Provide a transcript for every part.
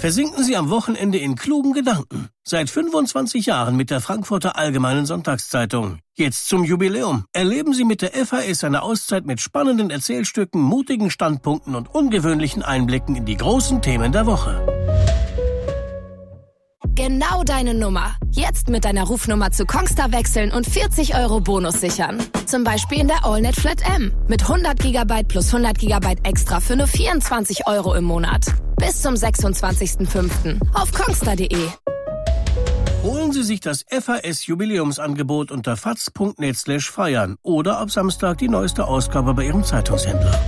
Versinken Sie am Wochenende in klugen Gedanken. Seit 25 Jahren mit der Frankfurter Allgemeinen Sonntagszeitung. Jetzt zum Jubiläum. Erleben Sie mit der FAS eine Auszeit mit spannenden Erzählstücken, mutigen Standpunkten und ungewöhnlichen Einblicken in die großen Themen der Woche. Genau deine Nummer. Jetzt mit deiner Rufnummer zu Kongstar wechseln und 40 € Bonus sichern. Zum Beispiel in der AllNet Flat M. Mit 100 GB plus 100 GB extra für nur 24 € im Monat. Bis zum 26.05. auf kongstar.de. Holen Sie sich das FAS-Jubiläumsangebot unter faz.net/feiern oder ab Samstag die neueste Ausgabe bei Ihrem Zeitungshändler.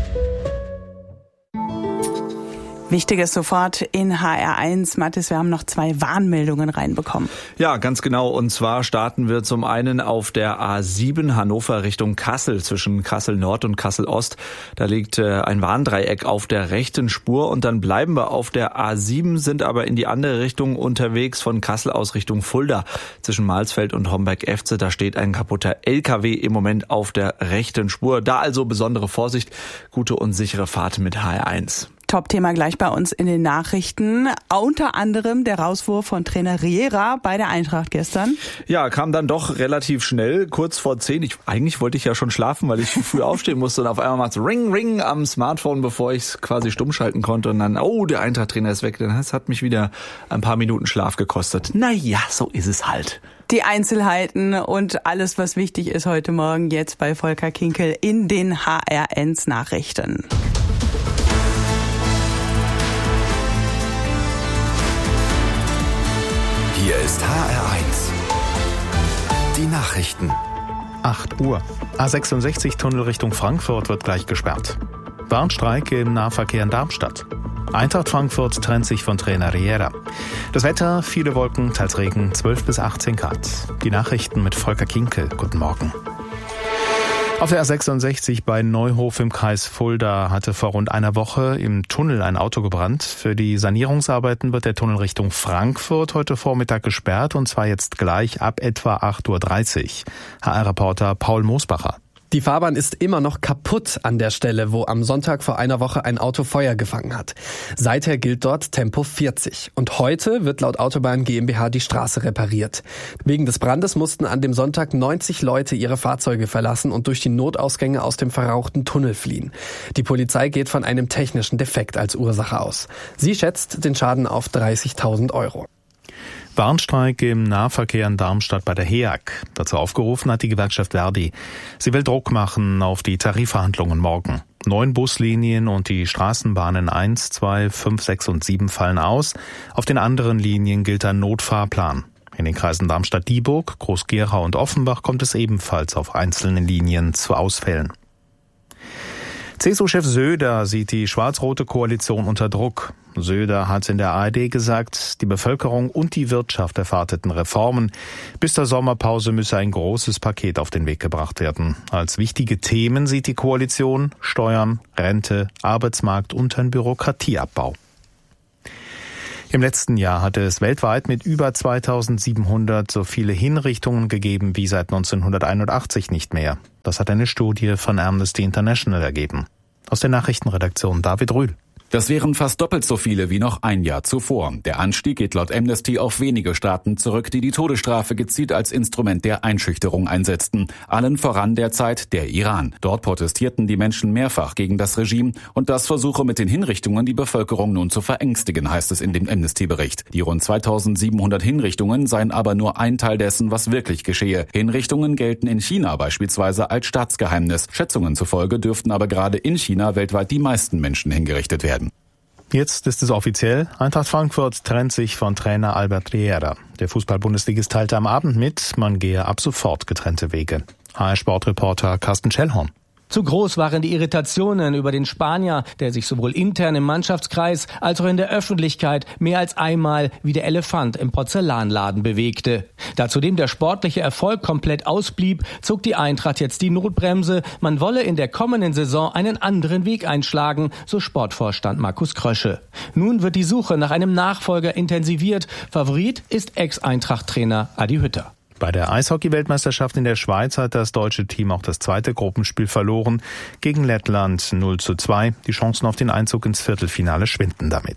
Wichtiges sofort in HR1. Mathis, wir haben noch 2 Warnmeldungen reinbekommen. Ja, ganz genau. Und zwar starten wir zum einen auf der A7 Hannover Richtung Kassel, zwischen Kassel Nord und Kassel Ost. Da liegt ein Warndreieck auf der rechten Spur. Und dann bleiben wir auf der A7, sind aber in die andere Richtung unterwegs, von Kassel aus Richtung Fulda. Zwischen Mahlsfeld und Homberg-Efze, da steht ein kaputter LKW im Moment auf der rechten Spur. Da also besondere Vorsicht, gute und sichere Fahrt mit HR1. Top-Thema gleich bei uns in den Nachrichten. Unter anderem der Rauswurf von Trainer Riera bei der Eintracht gestern. Ja, kam dann doch relativ schnell, kurz vor 10. Eigentlich wollte ich ja schon schlafen, weil ich früh aufstehen musste. Und auf einmal macht's Ring, Ring am Smartphone, bevor ich es quasi stumm schalten konnte. Und dann, der Eintracht-Trainer ist weg. Das hat mich wieder ein paar Minuten Schlaf gekostet. Naja, so ist es halt. Die Einzelheiten und alles, was wichtig ist heute Morgen jetzt bei Volker Kinkel in den HR1 Nachrichten. Hier ist HR1. Die Nachrichten. 8 Uhr. A66-Tunnel Richtung Frankfurt wird gleich gesperrt. Warnstreik im Nahverkehr in Darmstadt. Eintracht Frankfurt trennt sich von Trainer Riera. Das Wetter, viele Wolken, teils Regen, 12 bis 18 Grad. Die Nachrichten mit Volker Kinkel. Guten Morgen. Auf der A66 bei Neuhof im Kreis Fulda hatte vor rund einer Woche im Tunnel ein Auto gebrannt. Für die Sanierungsarbeiten wird der Tunnel Richtung Frankfurt heute Vormittag gesperrt, und zwar jetzt gleich ab etwa 8.30 Uhr. HR-Reporter Paul Moosbacher. Die Fahrbahn ist immer noch kaputt an der Stelle, wo am Sonntag vor einer Woche ein Auto Feuer gefangen hat. Seither gilt dort Tempo 40. Und heute wird laut Autobahn GmbH die Straße repariert. Wegen des Brandes mussten an dem Sonntag 90 Leute ihre Fahrzeuge verlassen und durch die Notausgänge aus dem verrauchten Tunnel fliehen. Die Polizei geht von einem technischen Defekt als Ursache aus. Sie schätzt den Schaden auf 30.000 €. Warnstreik im Nahverkehr in Darmstadt bei der HEAG. Dazu aufgerufen hat die Gewerkschaft Verdi. Sie will Druck machen auf die Tarifverhandlungen morgen. 9 Buslinien und die Straßenbahnen 1, 2, 5, 6 und 7 fallen aus. Auf den anderen Linien gilt ein Notfahrplan. In den Kreisen Darmstadt-Dieburg, Groß-Gerau und Offenbach kommt es ebenfalls auf einzelnen Linien zu Ausfällen. CSU-Chef Söder sieht die schwarz-rote Koalition unter Druck. Söder hat in der ARD gesagt, die Bevölkerung und die Wirtschaft erwarteten Reformen. Bis zur Sommerpause müsse ein großes Paket auf den Weg gebracht werden. Als wichtige Themen sieht die Koalition Steuern, Rente, Arbeitsmarkt und ein Bürokratieabbau. Im letzten Jahr hatte es weltweit mit über 2700 so viele Hinrichtungen gegeben wie seit 1981 nicht mehr. Das hat eine Studie von Amnesty International ergeben. Aus der Nachrichtenredaktion David Rühl. Das wären fast doppelt so viele wie noch ein Jahr zuvor. Der Anstieg geht laut Amnesty auf wenige Staaten zurück, die die Todesstrafe gezielt als Instrument der Einschüchterung einsetzten. Allen voran derzeit der Iran. Dort protestierten die Menschen mehrfach gegen das Regime und das versuche mit den Hinrichtungen die Bevölkerung nun zu verängstigen, heißt es in dem Amnesty-Bericht. Die rund 2700 Hinrichtungen seien aber nur ein Teil dessen, was wirklich geschehe. Hinrichtungen gelten in China beispielsweise als Staatsgeheimnis. Schätzungen zufolge dürften aber gerade in China weltweit die meisten Menschen hingerichtet werden. Jetzt ist es offiziell. Eintracht Frankfurt trennt sich von Trainer Albert Riera. Der Fußball-Bundesligist teilte am Abend mit, man gehe ab sofort getrennte Wege. HR-Sportreporter Carsten Schellhorn. Zu groß waren die Irritationen über den Spanier, der sich sowohl intern im Mannschaftskreis als auch in der Öffentlichkeit mehr als einmal wie der Elefant im Porzellanladen bewegte. Da zudem der sportliche Erfolg komplett ausblieb, zog die Eintracht jetzt die Notbremse. Man wolle in der kommenden Saison einen anderen Weg einschlagen, so Sportvorstand Markus Krösche. Nun wird die Suche nach einem Nachfolger intensiviert. Favorit ist Ex-Eintracht-Trainer Adi Hütter. Bei der Eishockey-Weltmeisterschaft in der Schweiz hat das deutsche Team auch das zweite Gruppenspiel verloren. Gegen Lettland 0:2. Die Chancen auf den Einzug ins Viertelfinale schwinden damit.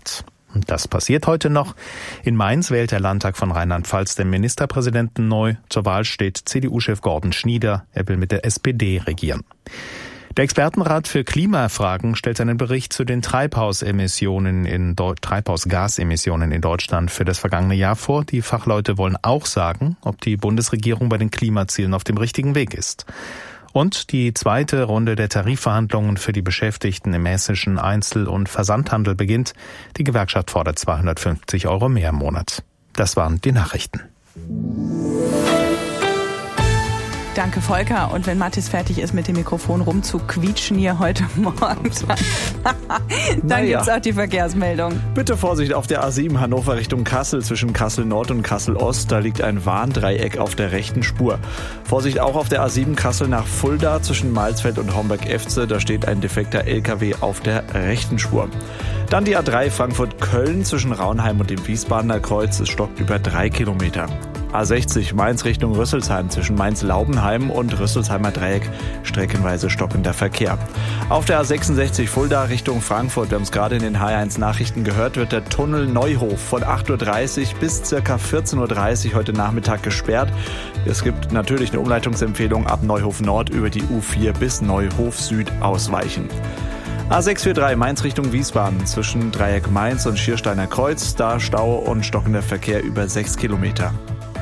Das passiert heute noch. In Mainz wählt der Landtag von Rheinland-Pfalz den Ministerpräsidenten neu. Zur Wahl steht CDU-Chef Gordon Schnieder. Er will mit der SPD regieren. Der Expertenrat für Klimafragen stellt einen Bericht zu den Treibhausgasemissionen in Deutschland für das vergangene Jahr vor. Die Fachleute wollen auch sagen, ob die Bundesregierung bei den Klimazielen auf dem richtigen Weg ist. Und die zweite Runde der Tarifverhandlungen für die Beschäftigten im hessischen Einzel- und Versandhandel beginnt. Die Gewerkschaft fordert 250 € mehr im Monat. Das waren die Nachrichten. Danke, Volker. Und wenn Mathis fertig ist, mit dem Mikrofon rumzuquietschen hier heute Morgen, dann gibt's auch die Verkehrsmeldung. Bitte Vorsicht auf der A7 Hannover Richtung Kassel zwischen Kassel Nord und Kassel Ost. Da liegt ein Warndreieck auf der rechten Spur. Vorsicht auch auf der A7 Kassel nach Fulda zwischen Malsfeld und Homberg-Efze. Da steht ein defekter LKW auf der rechten Spur. Dann die A3 Frankfurt-Köln zwischen Raunheim und dem Wiesbadener Kreuz. Es stockt über 3 Kilometer. A60 Mainz Richtung Rüsselsheim zwischen Mainz-Laubenheim und Rüsselsheimer Dreieck streckenweise stockender Verkehr. Auf der A66 Fulda Richtung Frankfurt, wir haben es gerade in den HR1 Nachrichten gehört, wird der Tunnel Neuhof von 8.30 Uhr bis ca. 14.30 Uhr heute Nachmittag gesperrt. Es gibt natürlich eine Umleitungsempfehlung ab Neuhof Nord über die U4 bis Neuhof Süd ausweichen. A643 Mainz Richtung Wiesbaden zwischen Dreieck Mainz und Schiersteiner Kreuz, da Stau und stockender Verkehr über 6 Kilometer.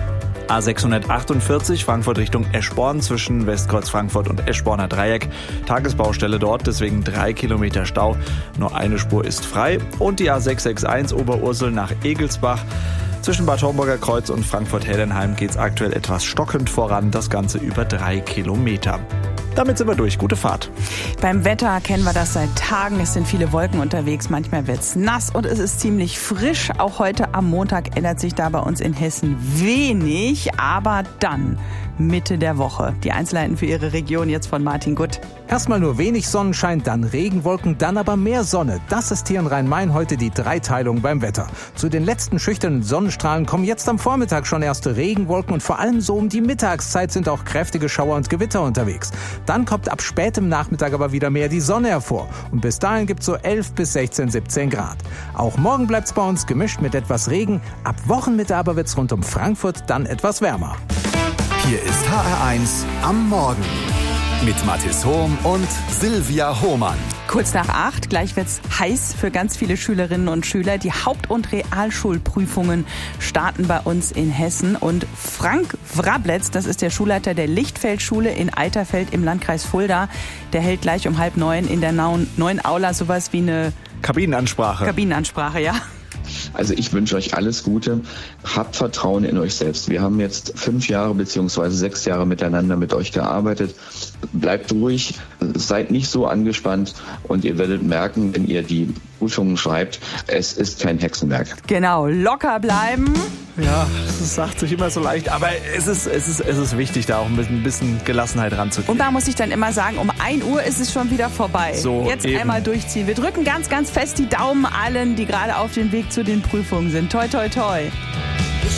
A648 Frankfurt Richtung Eschborn zwischen Westkreuz Frankfurt und Eschborner Dreieck. Tagesbaustelle dort, deswegen 3 Kilometer Stau. Nur eine Spur ist frei. Und die A661 Oberursel nach Egelsbach. Zwischen Bad Homburger Kreuz und Frankfurt-Hellenheim geht es aktuell etwas stockend voran. Das Ganze über 3 Kilometer. Damit sind wir durch. Gute Fahrt. Beim Wetter kennen wir das seit Tagen. Es sind viele Wolken unterwegs. Manchmal wird's nass und es ist ziemlich frisch. Auch heute am Montag ändert sich da bei uns in Hessen wenig. Aber dann Mitte der Woche. Die Einzelheiten für Ihre Region jetzt von Martin Gutt. Erstmal nur wenig Sonnenschein, dann Regenwolken, dann aber mehr Sonne. Das ist hier in Rhein-Main heute die Dreiteilung beim Wetter. Zu den letzten schüchternen Sonnenstrahlen kommen jetzt am Vormittag schon erste Regenwolken und vor allem so um die Mittagszeit sind auch kräftige Schauer und Gewitter unterwegs. Dann kommt ab spätem Nachmittag aber wieder mehr die Sonne hervor. Und bis dahin gibt's so 11 bis 16, 17 Grad. Auch morgen bleibt's bei uns gemischt mit etwas Regen. Ab Wochenmitte aber wird's rund um Frankfurt dann etwas wärmer. Hier ist HR1 am Morgen mit Mathis Hohm und Silvia Hohmann. Kurz nach 8, gleich wird's heiß für ganz viele Schülerinnen und Schüler. Die Haupt- und Realschulprüfungen starten bei uns in Hessen. Und Frank Wrabletz, das ist der Schulleiter der Lichtfeldschule in Eiterfeld im Landkreis Fulda, der hält gleich um 8:30 in der neuen Aula sowas wie eine Kabinenansprache, ja. Also ich wünsche euch alles Gute. Habt Vertrauen in euch selbst. Wir haben jetzt 5 Jahre bzw. 6 Jahre miteinander mit euch gearbeitet. Bleibt ruhig, seid nicht so angespannt und ihr werdet merken, wenn ihr die Prüfungen schreibt, es ist kein Hexenwerk. Genau, locker bleiben. Ja, das sagt sich immer so leicht, aber es ist wichtig, da auch ein bisschen Gelassenheit ranzugehen. Und da muss ich dann immer sagen, um 1 Uhr ist es schon wieder vorbei. So, jetzt eben. Einmal durchziehen. Wir drücken ganz, ganz fest die Daumen allen, die gerade auf dem Weg zu den Prüfungen sind. Toi, toi, toi.